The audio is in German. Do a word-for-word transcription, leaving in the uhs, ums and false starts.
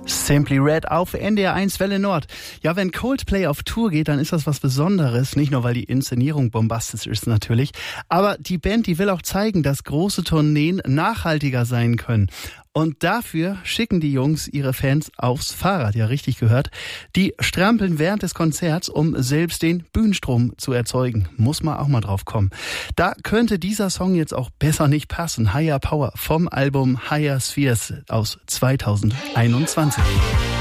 Simply Red auf N D R eins Welle Nord. Ja, wenn Coldplay auf Tour geht, dann ist das was Besonderes. Nicht nur, weil die Inszenierung bombastisch ist natürlich, aber die Band, die will auch zeigen, dass große Tourneen nachhaltiger sein können. Und dafür schicken die Jungs ihre Fans aufs Fahrrad, ja richtig gehört. Die strampeln während des Konzerts, um selbst den Bühnenstrom zu erzeugen. Muss man auch mal drauf kommen. Da könnte dieser Song jetzt auch besser nicht passen. Higher Power vom Album Higher Spheres aus zweitausendeinundzwanzig.